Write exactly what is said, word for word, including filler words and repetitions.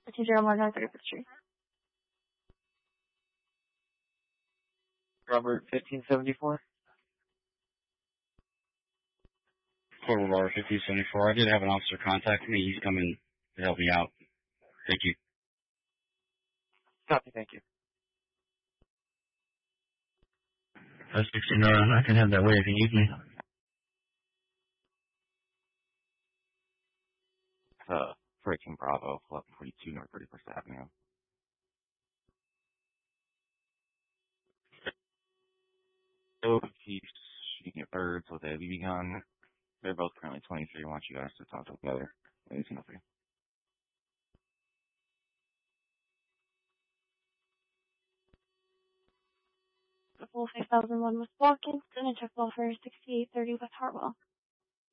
two zero one nine thirty-fifth Street. Robert, fifteen seventy-four. Corporal Bar fifteen seventy-four. I did have an officer contact me. He's coming to help me out. Thank you. Copy, thank you. That's sixty-nine. I can have that way if you need me. Uh, freaking Bravo, eleven forty-two North thirty-first Avenue. So, he's shooting at birds with a B B gun. They're both currently twenty-three. I want you guys to talk together. Ladies and gentlemen. Full five thousand one West Watkins, and check ball for sixty-eight thirty West Hartwell.